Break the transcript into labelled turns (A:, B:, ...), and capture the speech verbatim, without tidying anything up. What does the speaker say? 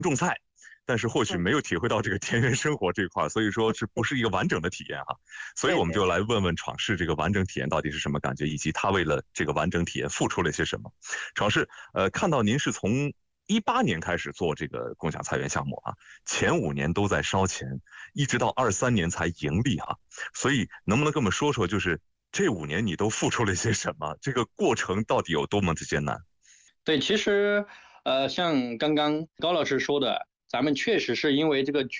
A: 种菜，但是或许没有体会到这个田园生活这一块，所以说是不是一个完整的体验哈？所以我们就来问问闯世这个完整体验到底是什么感觉，以及他为了这个完整体验付出了些什么。闯世，呃，看到您是从一八年开始做这个共享菜园项目啊，前五年都在烧钱，一直到二三年才盈利啊，所以能不能跟我们说说，就是这五年你都付出了些什么？这个过程到底有多么的艰难？
B: 对，其实呃，像刚刚高老师说的，咱们确实是因为这个